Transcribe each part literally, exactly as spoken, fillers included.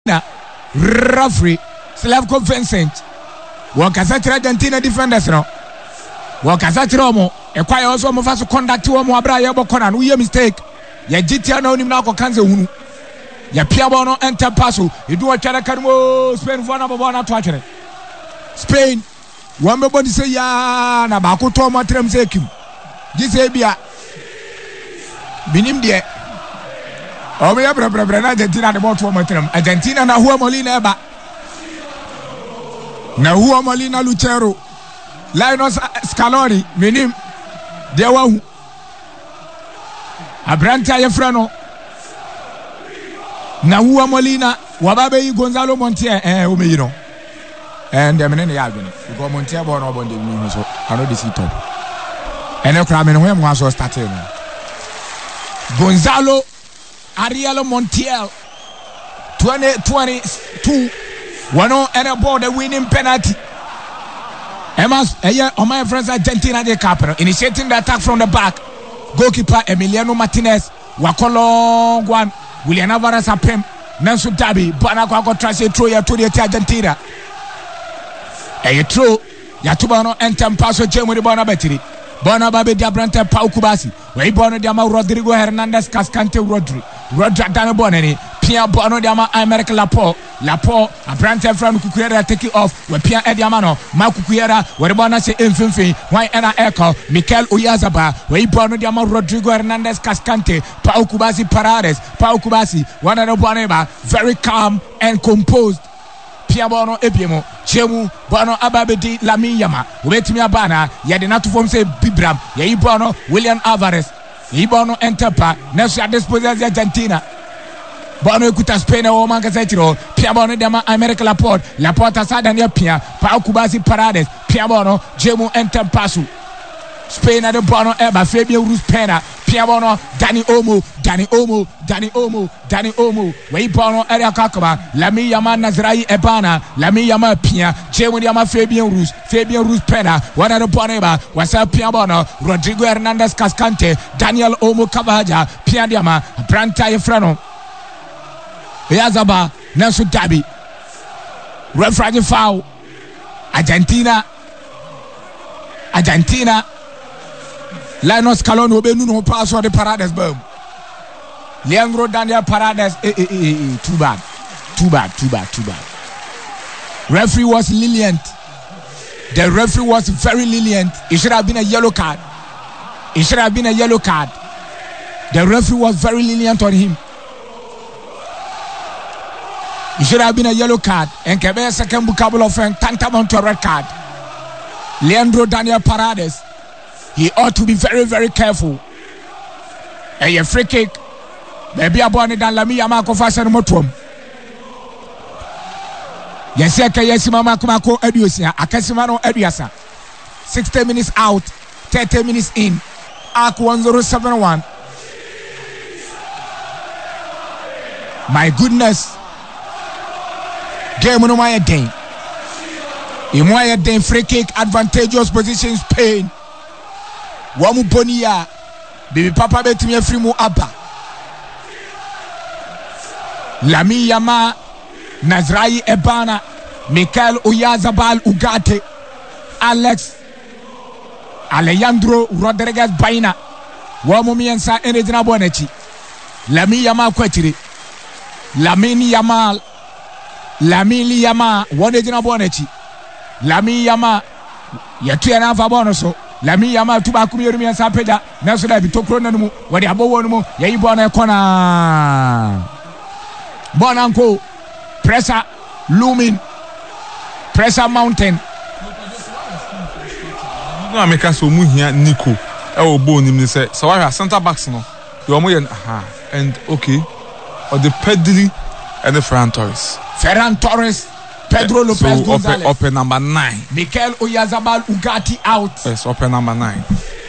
na referee Slavko Vincent wakasa tira Argentina defenders no wakasa tira omo ekwa ya oso mo fa so conduct omo abra ye bokona no ye mistake ya gitia na onim na akokanze hunu ya pia bono enter passo edu atwara kanmo Spain fo na bobo na to atwere Spain wambe bodi se ya na ba ko to mo trem se kim gise bia binim de obe ya bra bra bra na Argentina de bo to mo trem Argentina na Hugo Molina eba na Hugo Molina Lucero Linus Scaloni minim de wa hu Abranta ye frano na Hugo Molina wababe yi Gonzalo Montiel eh o meyi no and dem ne ya adwene because Montiel bo no bo de mi so ano de sit top ene kra me no ho mo so start no Gonzalo Ariel Montiel twenty twenty-two one and a ball the winning penalty Emas eye o my friends Argentina de capero initiating the attack from the back goalkeeper Emiliano Martinez wakolong one William Alvarez apem Nansu Dabi bana kwa kwa trase throw ya to the Argentina eye throw ya tuba no entem passo jemu de bona betiri bona babe dia Brante Pau Kubasi we bona dia ma Rodrigo Hernandez Cascante Rodri Rodri dan bona ni Pia bona dia ma America Lapo Lapo Brante Fran Kukuyera take it off we Pia Ediamano Ma Kukuyera we bona se emfimfi why ena echo Mikel Oyarzabal we bona dia ma Rodrigo Hernandez Cascante Pau Kubasi Paredes Pau Kubasi one of the bona very calm and composed Pia bono ebiemo chemu bono ababedi Lamine Yamal obetimi abana yede na to form say Bibram ye bono William Alvarez ye bono enterpa neso at disposal Argentina bono ekuta Spain o man ka setiro Pia bono dema America Laporte Laporte asada ne Pia pa Kubasi Paredes Pia bono chemu enterpasu Spain at the bono eba Fabian Ruiz Pena Pia bono Dani Olmo Dani Olmo Dani Olmo Dani Olmo we bono area kakaba Lamine Yamal Nazrai Ebana Lamine Yamal Pia Jemu Yamal Fabian Ruiz Fabian Ruiz Pena one of the bono eba wasa Pia bono Rodrigo Hernandez Cascante Daniel Olmo Cavaja Pia Yamal Branta Efrano Oyarzabal Nansu Dabi referee foul Argentina Argentina Linus Scaloni obenu no pass on the Paredes boom. Leandro Daniel Paredes eh, eh, eh, eh, too bad. Too bad, too bad, too bad. Referee was lenient. The referee was very lenient. It should have been a yellow card. It should have been a yellow card. The referee was very lenient on him. It should have been a yellow card. And Kebe second bookable offense tantamount to a red card. Leandro Daniel Paredes. He ought to be very, very careful. And a free kick. Maybe a bonnet than Lamine Yamal Kofasa Motum. Yes, yes, Mama Kumako Edusia, Akasimano Eduasa. sixty minutes out, thirty minutes in. Arc one zero seven one. My goodness. Game on my day. In my day, free kick, advantageous position, Spain. Wamu Bonia, baby Papa betimi free mu aba. Lamine Yamal, Nazrai Ebana, Mikel Oyarzabal Ugarte, Alex Alejandro Rodriguez Baina, Wamu miensa enejina bonechi. Lamine Yamal kwetiri. Lamine Yamal, Lamine Yamal, wanejina bonechi. Lamine Yamal, yatu yana fa bonoso. Lamine Yamal tuba kumiyori miensa peja naso da bitokro nanumu wadi abowo numu yayi bona ekona bonanko pressure looming pressure mountain no ameka so mu hia Nico e wo bo nim ni say so wa center backs no you omo yen aha and okay or the Pedri and the Ferran Torres Ferran Torres Pedro Lopez so Gonzalez. Open, open number nine. Mikel Oyarzabal Ugarte out. Yes, open number nine.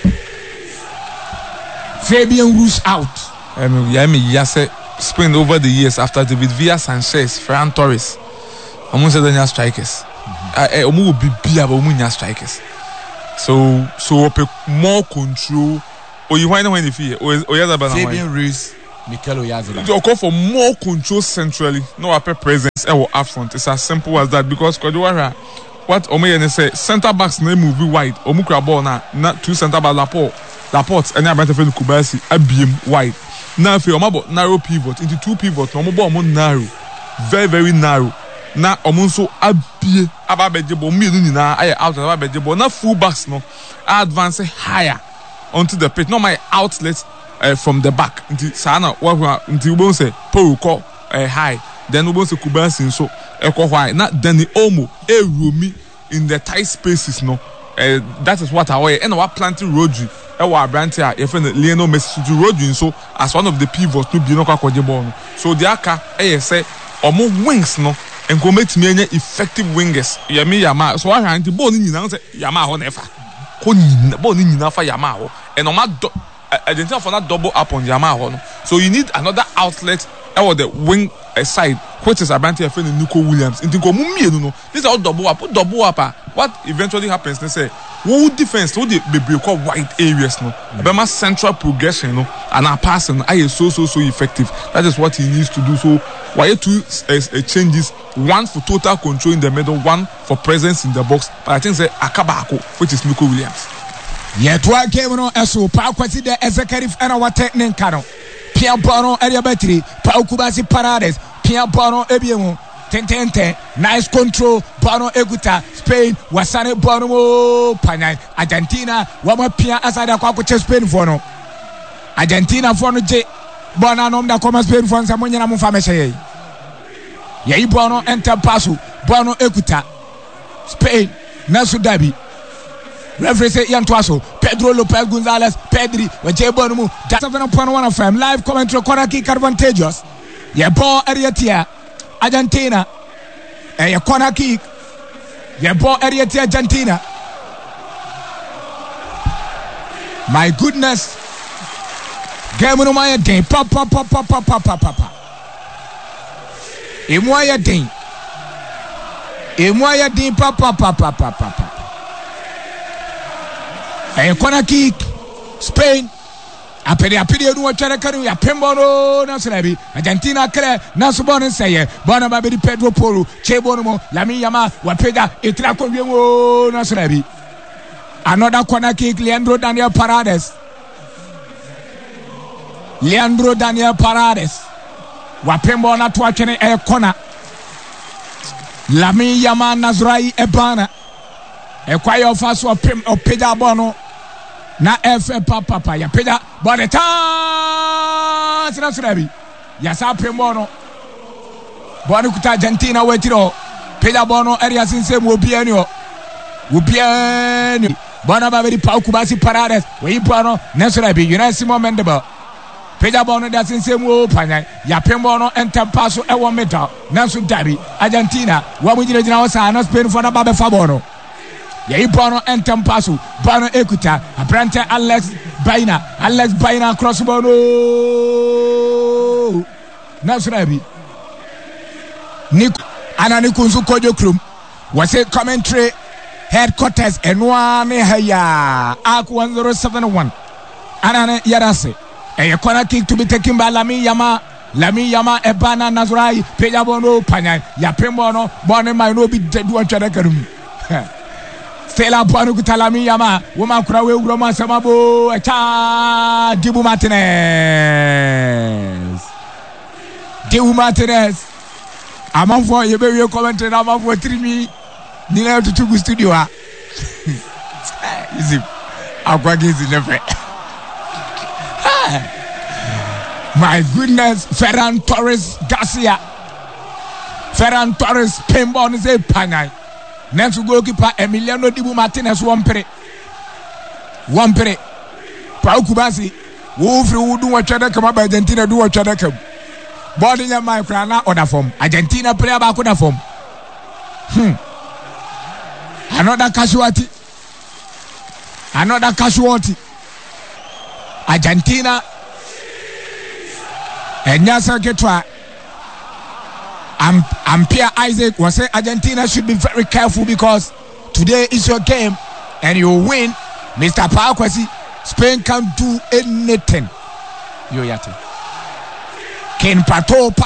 Fabian Ruiz out. Um, yeah, me yes, Spain over the years after David Villa, Sanchez, Ferran Torres. Almost said they strikers. I almost be bigger, but we strikers. So so open more control. Or you find when you feel Oyarzabal. Fabian Ruiz, Mikel Oyarzabal. You call for more control centrally. No upper presence ever up front. It's as simple as that because Kodwara, what Omeyene say, centre backs na move wide. Omukra ball na not two centre back Laporte. Laporte and Abante Felu Kubasi abim wide. Now if you about narrow pivot into two pivots, no more more narrow, very very narrow. Now omunso abie ababejebo middle na aye out ababejebo na full backs no advance higher onto the pitch. Not my outlet. Uh, from the back until sana what until we say Paul call uh, high then we say Kubansi so echo high not then the Omo a roomy in the tight spaces no uh, that is what I wear and our planting Rodri our brand here if Lionel Messi to Rodri so as one of the pivots to be no kwajebo so the aka eh say omo wings no and go make me effective wingers yami yama so I hand the ball ni na say yama ho nefa ko ni ball ni na fa yama ho and o ma Argentina for that double up on Yamaha. So you need another outlet or the wing uh, side, which is Abante friend in Nico Williams. This is all double up. Put double up. What eventually happens? They say, what defense? What the baby call wide areas? No, but my central progression, no, and our passing, I is so so so effective. That is what he needs to do. So why two uh, uh, changes? One for total control in the middle, one for presence in the box. But I think say Akabako, which is Nico Williams. Yet one game no eso pa kwasi de Ezekerif era wate nenkano Pierre Bono area battery pa Kubasi Parades Pierre Bono ebiemu ten ten ten nice control Bono eguta Spain wasane Bono mo panai Argentina wama Pierre asada kwa kuche Spain fono Argentina fono je Bono anomda koma Spain fono sa mwenye na mfamesha yei yei Bono enter pasu Bono eguta Spain nasu dabi referee say Yantuaso Pedro Lopez Gonzalez Pedri waje bonumu seven point one F M live commentary corner kick advantageous yeah ball area tia Argentina eh corner kick yeah ball area tia Argentina my goodness game no my day pop pop pop pop pop pop pop pop emoya day emoya day pop pop pop pop pop pop a corner kick Spain apede apede no watchare kanu ya pembono na senabi Argentina kre na so bon say bona ba be Pedro Porro chebono mo Lamine Yamal wapeda etira konwemo na senabi another corner kick Leandro Daniel Paredes Leandro Daniel Paredes wapembo na to atwene e corner Lamine Yamal Nazrai Ebana e kwaye ofaso opem opeda bono na F papa papa ya peda body ta sinabi ya sa premono bono kuta Argentina wetiro peda bono area sinsem obiani o obiani bono ba be pa Kubasi Parades we bono nasrabi Unasimo Mendeba peda bono da sinsem o panya ya premono enter passo e wo metal nasu dabi Argentina wa mujire jina wasa na Spain for na ba be fa bono Yei Bono entem pasu Bono ekuta Abrante Alex Baina Alex Baina cross Bono Nasrabi Niku Anani Kunzu Kojo Krum was it commentary headquarters Enwane Haya Aku one zero seven one Anane Yarase a corner kick to be taken by Lamine Yamal Lamine Yamal Ebana Nazrai Peja Bono Panya Ya Pembono Bono might no be dead one Chadakarum Stella Bono Lamine Yamal Woman Krawe Roma Samabo Cha Dibu Martinez Dibu Martinez Among for you very commentary among for three me Nina to two studio Easy Aquagis never My goodness, Ferran Torres Garcia. Ferran Torres Pembon is a panai. Next goalkeeper Emiliano Dibu Martinez one pere. One pere. Pau Kubasi. Wolf would do what Chada come up Argentina do what Chada come. Body in my crana on a form. Argentina player back on a form. Hmm. Another casualty. Another casualty. Argentina. And Yasser Ketwa Ampere Isaac was saying Argentina should be very careful because today is your game and you win. Mister Pakwasi, Spain can't do anything. Yo yate. Ken Pato